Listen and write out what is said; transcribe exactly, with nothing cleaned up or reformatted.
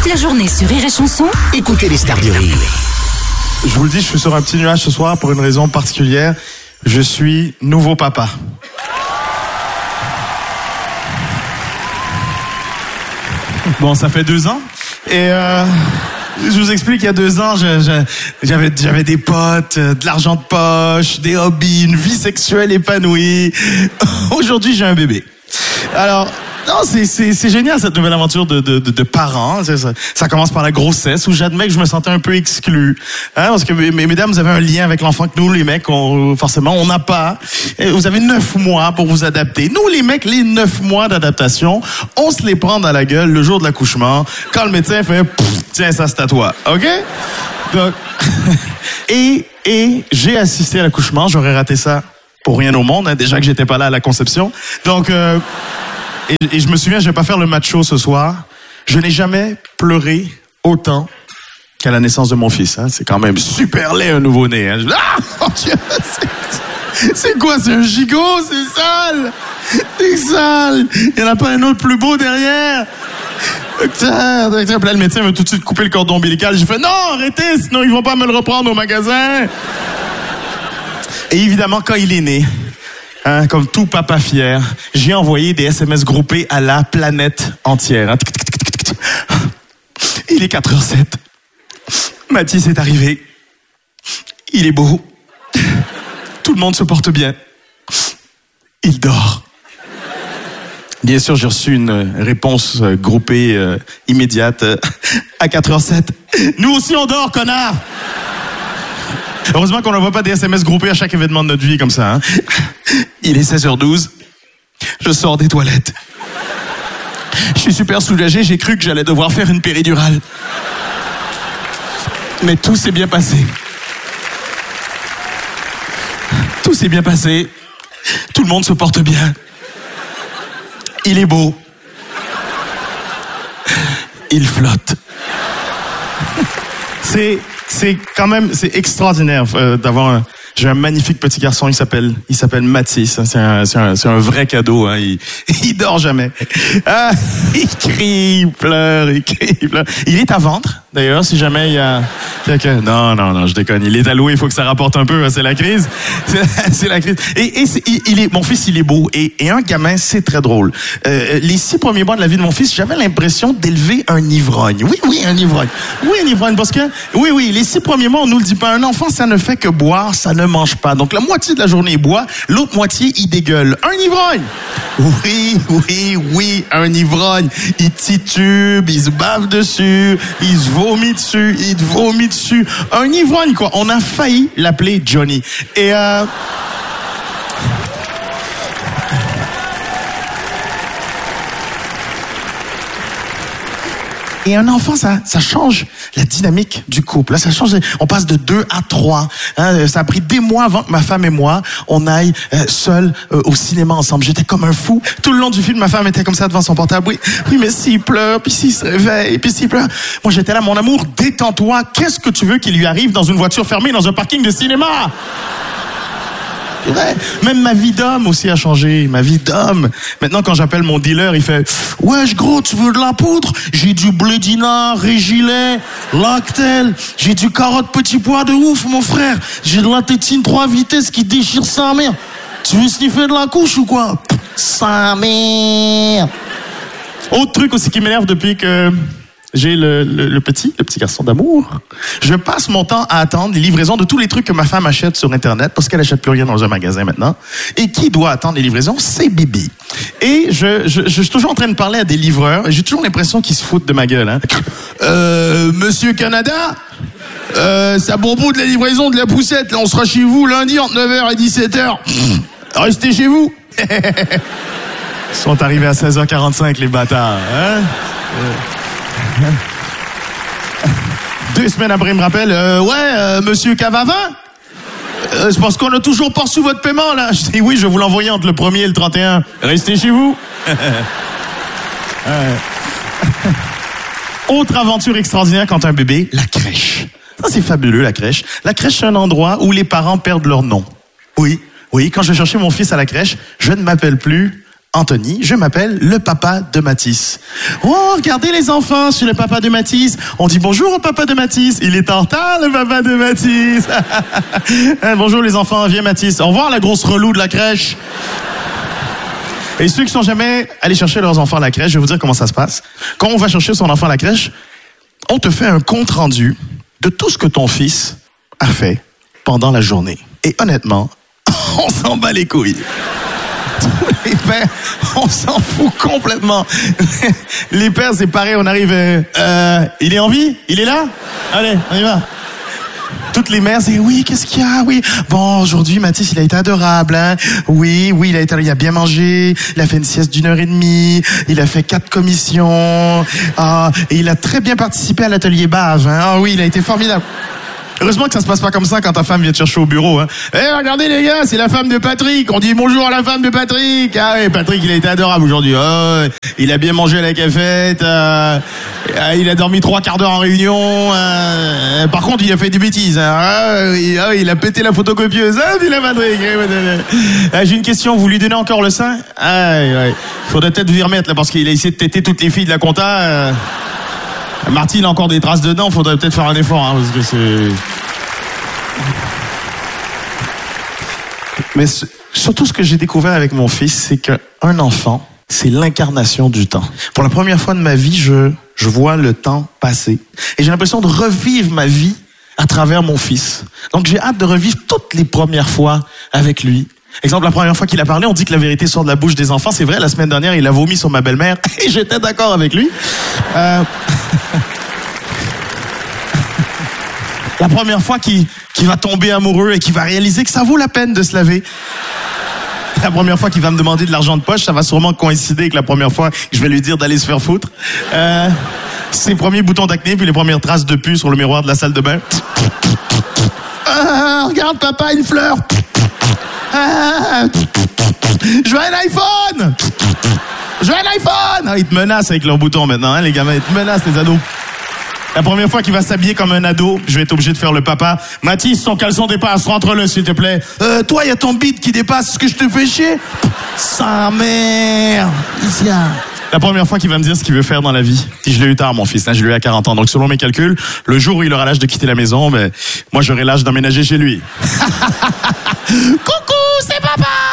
Toute la journée sur Rire et Chanson, écoutez les stars du rire. Je vous le dis, je suis sur un petit nuage ce soir pour une raison particulière. Je suis nouveau papa. Bon, ça fait deux ans. Et euh, je vous explique, il y a deux ans, je, je, j'avais, j'avais des potes, de l'argent de poche, des hobbies, une vie sexuelle épanouie. Aujourd'hui, j'ai un bébé. Alors... Non, c'est, c'est, c'est génial cette nouvelle aventure de, de, de, de parents. Ça, ça commence par la grossesse où j'admets que je me sentais un peu exclu. Hein, parce que mes, mesdames, vous avez un lien avec l'enfant que nous, les mecs, on, forcément, on n'a pas. Et vous avez neuf mois pour vous adapter. Nous, les mecs, les neuf mois d'adaptation, on se les prend dans la gueule le jour de l'accouchement quand le médecin fait « Tiens, ça c'est à toi. » OK? Donc, et, et j'ai assisté à l'accouchement. J'aurais raté ça pour rien au monde. Hein, déjà que j'étais pas là à la conception. Donc... Euh, Et, et je me souviens, je vais pas faire le macho ce soir. Je n'ai jamais pleuré autant qu'à la naissance de mon fils. Hein. C'est quand même super laid, un nouveau-né. Hein. Je... Ah, mon Dieu, c'est... c'est quoi, c'est un gigot? C'est sale! C'est sale! Il n'y en a pas un autre plus beau derrière? Docteur, docteur, puis là, le médecin m'a tout de suite coupé le cordon ombilical. J'ai fait, non, arrêtez, sinon ils vont pas me le reprendre au magasin. Et évidemment, quand il est né, hein, comme tout papa fier, j'ai envoyé des S M S groupés à la planète entière. Hein. Il est quatre heures sept. Mathis est arrivé. Il est beau. Tout le monde se porte bien. Il dort. Bien sûr, j'ai reçu une réponse groupée euh, immédiate euh, à quatre heures sept. Nous aussi, on dort, connard! Heureusement qu'on n'envoie pas des S M S groupés à chaque événement de notre vie comme ça. Hein. Il est seize heures douze. Je sors des toilettes. Je suis super soulagé. J'ai cru que j'allais devoir faire une péridurale. Mais tout s'est bien passé. Tout s'est bien passé. Tout le monde se porte bien. Il est beau. Il flotte. C'est... C'est quand même, c'est extraordinaire euh, d'avoir un... J'ai un magnifique petit garçon, il s'appelle, il s'appelle Mathis. C'est un, c'est un, c'est un vrai cadeau. Hein. Il, il dort jamais. Ah, il crie, il pleure, il crie, il pleure. Il est à vendre, d'ailleurs, si jamais il y a quelqu'un. Non, non, non, je déconne. Il est alloué, il faut que ça rapporte un peu. Hein. C'est la crise. C'est, c'est la crise. Et, et c'est, il, il est, mon fils, il est beau. Et, et un gamin, c'est très drôle. Euh, les six premiers mois de la vie de mon fils, j'avais l'impression d'élever un ivrogne. Oui, oui, un ivrogne. Oui, un ivrogne, parce que, oui, oui, les six premiers mois, on nous le dit pas. Un enfant, ça ne fait que boire, ça ne mange pas. Donc la moitié de la journée il boit, l'autre moitié il dégueule. Un ivrogne. Oui, oui, oui, un ivrogne. Il titube, il se bave dessus, il se vomit dessus, il te vomit dessus. Un ivrogne quoi. On a failli l'appeler Johnny. Et euh... Et un enfant, ça, ça change la dynamique du couple. Là, ça change. On passe de deux à trois. Hein, ça a pris des mois avant que ma femme et moi, on aille euh, seuls euh, au cinéma ensemble. J'étais comme un fou. Tout le long du film, ma femme était comme ça devant son portable. Oui, oui, mais s'il pleure, puis s'il se réveille, puis s'il pleure. Moi, j'étais là, mon amour, détends-toi. Qu'est-ce que tu veux qu'il lui arrive dans une voiture fermée, dans un parking de cinéma? Ouais. Même ma vie d'homme aussi a changé. Ma vie d'homme. Maintenant, quand j'appelle mon dealer, il fait « Wesh, gros, tu veux de la poudre? J'ai du Blédina, Régilet, Lactel. J'ai du carotte petit pois de ouf, mon frère. J'ai de la tétine trois vitesses qui déchire sa mère. Tu veux sniffer de la couche ou quoi? Sa mère. » Autre truc aussi qui m'énerve depuis que... J'ai le, le, le petit, le petit garçon d'amour. Je passe mon temps à attendre les livraisons de tous les trucs que ma femme achète sur Internet parce qu'elle achète plus rien dans un magasin maintenant. Et qui doit attendre les livraisons? C'est Bibi. Et je, je, je suis toujours en train de parler à des livreurs et j'ai toujours l'impression qu'ils se foutent de ma gueule. Hein. Euh, Monsieur Canada, euh, c'est à propos de la livraison de la poussette. Là, on sera chez vous lundi entre neuf heures et dix-sept heures. Restez chez vous. Ils sont arrivés à seize heures quarante-cinq, les bâtards. Hein? euh. Deux semaines après, il me rappelle, euh, ouais, euh, monsieur Cavavin, euh, c'est parce qu'on a toujours pas reçu votre paiement, là. Je dis, oui, je vais vous l'envoyer entre le premier et le trente et un. Restez chez vous. euh. Autre aventure extraordinaire quand un bébé, la crèche. Ça, c'est fabuleux, la crèche. La crèche, c'est un endroit où les parents perdent leur nom. Oui, oui, quand je cherchais mon fils à la crèche, je ne m'appelle plus Anthony, je m'appelle le papa de Mathis. Oh, regardez les enfants, je suis le papa de Mathis. On dit bonjour au papa de Mathis. Il est en retard, le papa de Mathis. Bonjour les enfants, viens Mathis. Au revoir la grosse relou de la crèche. Et ceux qui sont jamais allés chercher leurs enfants à la crèche, je vais vous dire comment ça se passe. Quand on va chercher son enfant à la crèche, on te fait un compte rendu de tout ce que ton fils a fait pendant la journée. Et honnêtement, on s'en bat les couilles. Tous les pères, on s'en fout complètement. Les pères, c'est pareil, on arrive... Euh, il est en vie? Il est là? Allez, on y va. Toutes les mères, c'est oui, qu'est-ce qu'il y a? Oui. Bon, aujourd'hui, Mathis, il a été adorable, hein. Oui, oui, il a été, il a bien mangé. Il a fait une sieste d'une heure et demie. Il a fait quatre commissions. Ah, et il a très bien participé à l'atelier bave, hein. Ah oui, il a été formidable. Heureusement que ça se passe pas comme ça quand ta femme vient te chercher au bureau, hein. Eh, hey, regardez les gars, c'est la femme de Patrick. On dit bonjour à la femme de Patrick. Ah oui, Patrick, il a été adorable aujourd'hui. Oh, il a bien mangé à la cafette. Euh, il a dormi trois quarts d'heure en réunion. Euh, par contre, il a fait des bêtises. Hein. Ah, il, ah, il a pété la photocopieuse. Ah, puis la Patrick. Ah, j'ai une question. Vous lui donnez encore le sein? Ah, ouais. Faudrait peut-être vous y remettre là parce qu'il a essayé de téter toutes les filles de la compta. Euh... Marty, il a encore des traces dedans, faudrait peut-être faire un effort, hein, parce que c'est... Mais c- surtout, ce que j'ai découvert avec mon fils, c'est qu'un enfant, c'est l'incarnation du temps. Pour la première fois de ma vie, je, je vois le temps passer. Et j'ai l'impression de revivre ma vie à travers mon fils. Donc j'ai hâte de revivre toutes les premières fois avec lui. Exemple, la première fois qu'il a parlé, on dit que la vérité sort de la bouche des enfants. C'est vrai, la semaine dernière, il a vomi sur ma belle-mère et j'étais d'accord avec lui. Euh... la première fois qu'il, qu'il va tomber amoureux et qu'il va réaliser que ça vaut la peine de se laver. La première fois qu'il va me demander de l'argent de poche, ça va sûrement coïncider avec la première fois que je vais lui dire d'aller se faire foutre. Euh... Ses premiers boutons d'acné, puis les premières traces de pu sur le miroir de la salle de bain. Ah, regarde papa, une fleur. Ah, je veux un iPhone! Je veux un iPhone! Ah, ils te menacent avec leurs boutons maintenant, hein, les gamins. Ils te menacent, les ados. La première fois qu'il va s'habiller comme un ado, je vais être obligé de faire le papa. Mathis, son caleçon dépasse, rentre-le, s'il te plaît. Euh, toi, il y a ton bide qui dépasse, est-ce que je te fais chier? Sa mère! Ici, là. La première fois qu'il va me dire ce qu'il veut faire dans la vie. Si je l'ai eu tard, mon fils, hein, je l'ai eu à quarante ans. Donc, selon mes calculs, le jour où il aura l'âge de quitter la maison, ben, moi, j'aurai l'âge d'emménager chez lui. Coucou, c'est papa!